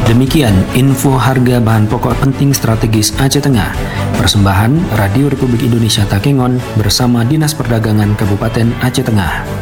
Demikian info harga bahan pokok penting strategis Aceh Tengah. Persembahan Radio Republik Indonesia Takengon bersama Dinas Perdagangan Kabupaten Aceh Tengah.